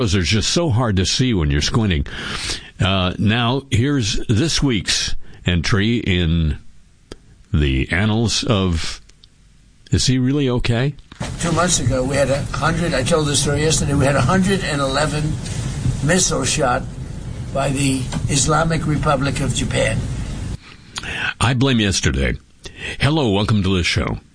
Those are just so hard to see when you're squinting. Now, here's this week's entry in the annals of, is he really okay? 2 months ago, we had 100, I told this story yesterday, we had 111 missiles shot by the Islamic Republic of Japan. I blame yesterday. Hello, welcome to the show.